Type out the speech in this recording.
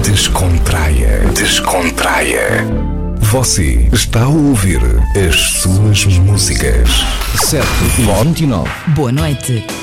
Descontraia. Descontraia. Você está a ouvir as suas músicas. 7h29. Boa noite.